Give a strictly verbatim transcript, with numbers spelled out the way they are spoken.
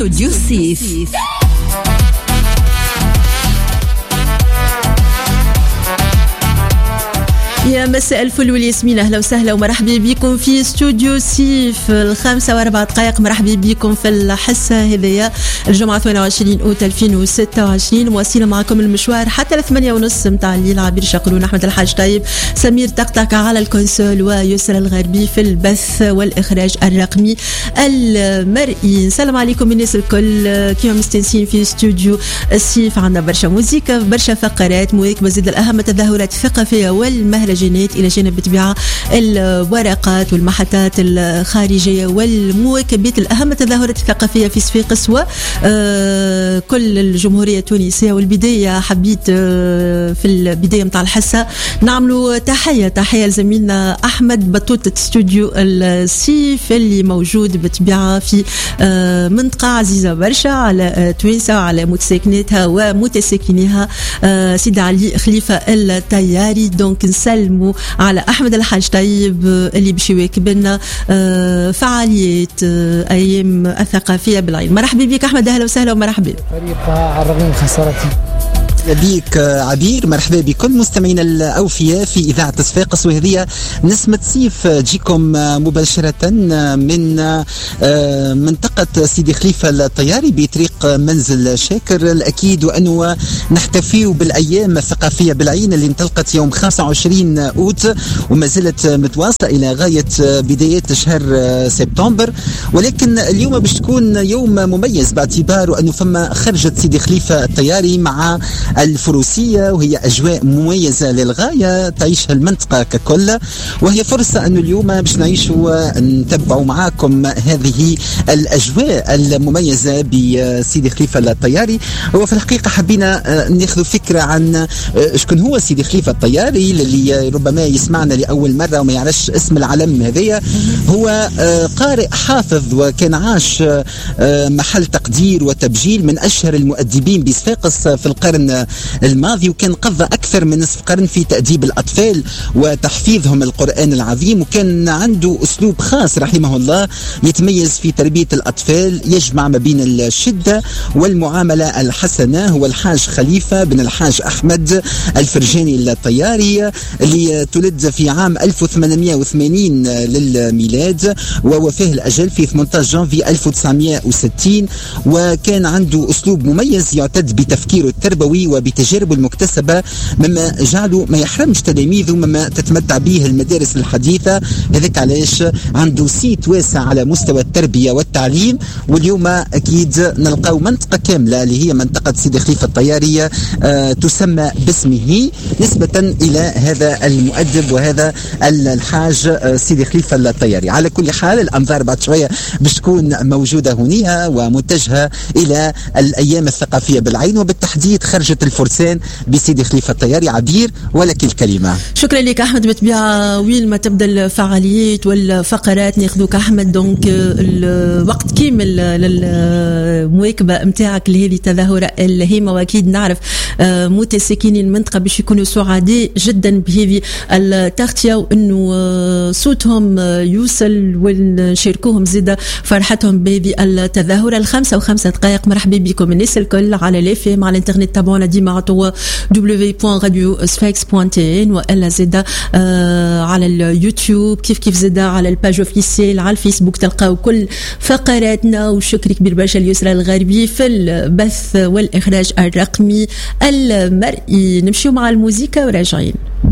استوديو الصيف. يا مساء الفل والياسمين، اهلا وسهلا ومرحبا بكم في استوديو سيف الخامسة واربع دقائق. مرحبا بكم في الحصة هذيا الجمعة ثمانية وعشرين أوت ألفين وستة وعشرين. مواصلين معكم المشوار حتى الثمانية ونص متاع الليل. عبير شقرون، أحمد الحاج طيب، سمير طقطق على الكونسول، ويسرى الغربي في البث والإخراج الرقمي المرئي. نسلم عليكم الناس الكل كيما مستنسين في استوديو السيف. عندنا برشا موسيقى، برشا فقرات مواكبة، زيد الأهم التظاهرات الثقافية والمهرجانات، إلى جانب بطبيعة الورقات والمحطات الخارجية والمواكبات الأهم التظاهرات الثقافية في صفاقس وكل آه الجمهورية التونسية. والبداية حبيت آه في البداية متاع الحصة نعملوا تحية تحية لزميلنا أحمد بطوطة استوديو السيف اللي موجود بطبيعة في آه منطقة عزيزة برشا على آه توانسة وعلى متساكناتها ومتساكنيها، آه سيد علي خليفة الطياري. دونك نسلم على أحمد الحاج طيب اللي باش يواكب لنا فعاليات أيام الثقافية بالعين. مرحبا بك أحمد، أهلا وسهلا ومرحبا. فريق عربين خسارتي بيك عبير، مرحبا بكل مستمعينا الأوفياء في إذاعة صفاقس. وهذه نسمة صيف تجيكم مباشرة من منطقة سيدي خليفة الطياري بطريق منزل شاكر. الأكيد وأنه نحتفي بالأيام الثقافية بالعين اللي انطلقت يوم خمسة وعشرين أوت وما زالت متواصلة إلى غاية بدايات شهر سبتمبر. ولكن اليوم باش تكون يوم مميز باعتبار أنه فما خرجت سيدي خليفة الطياري مع الفروسية، وهي أجواء مميزة للغاية تعيشها المنطقة ككل. وهي فرصة أنه اليوم باش نعيشوا نتبعوا معاكم هذه الأجواء المميزة بسيدي خليفة الطياري. وفي الحقيقة حبينا ناخذ فكرة عن شكون هو سيدي خليفة الطياري اللي ربما يسمعنا لأول مرة وما يعرفش اسم العلم هذيا. هو قارئ حافظ وكان عاش محل تقدير وتبجيل من أشهر المؤدبين بصفاقس في القرن الماضي، وكان قضى أكثر من نصف قرن في تأديب الأطفال وتحفيظهم القرآن العظيم. وكان عنده أسلوب خاص رحمه الله يتميز في تربية الأطفال، يجمع ما بين الشدة والمعاملة الحسنة. هو الحاج خليفة بن الحاج أحمد الفرجاني الطياري اللي تولد في عام ألف وثمانمائة وثمانين للميلاد، ووفاه الأجل في ثمانية عشر جانفي ألف وتسعمائة وستين. وكان عنده أسلوب مميز يعتد بتفكيره التربوي وبتجاربه المكتسبة، مما جعله ما يحرمش تلاميذه مما تتمتع به المدارس الحديثة. هذاك علاش عنده سيت واسع على مستوى التربية والتعليم. واليوم أكيد نلقاو منطقة كاملة اللي هي منطقة سيدي خليفة الطيارية آه تسمى باسمه نسبة إلى هذا المؤدب وهذا الحاج آه سيدي خليفة الطياري. على كل حال الأنظار بعد شوية باش تكون موجودة هنا ومتجهة إلى الأيام الثقافية بالعين، وبالتحديد خرجة الفرسان بسيدي خليفة الطياري. عبير ولك الكلمة. شكرا لك أحمد. بطبيعة وين ما تبدأ الفعاليات والفقرات ناخذوك أحمد. دونك الوقت كامل للمواكبة متاعك لهذه التظاهرة الهامة، وأكيد نعرف متساكنين المنطقة باش يكونوا سعداء جدا بهذه التغطية، وأنه صوتهم يوصل ونشاركوهم زيادة فرحتهم بهذه التظاهرة. الخمسة وخمسة دقائق. مرحبا بكم الناس الكل على لافي على الانترنت. تابعونا ديما على دبليو بوان راديو سفاكس بوان تي ان، والا زاده آه على اليوتيوب، كيف كيف زاده على الباج اوفيسيال على الفيسبوك تلقاو كل فقراتنا. وشكر كبير برشا ليسرى الغربي في البث والاخراج الرقمي المرئي. نمشيو مع الموسيقى وراجعين.